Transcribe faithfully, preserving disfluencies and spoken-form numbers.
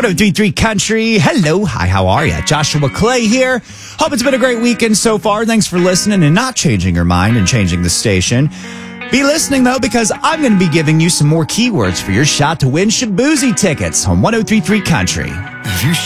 one oh three point three Country. Hello. Hi, how are you? Joshua Clay here. Hope it's been a great weekend so far. Thanks for listening and not changing your mind and changing the station. Be listening, though, because I'm going to be giving you some more keywords for your shot to win Shaboozey tickets on one oh three point three Country. If you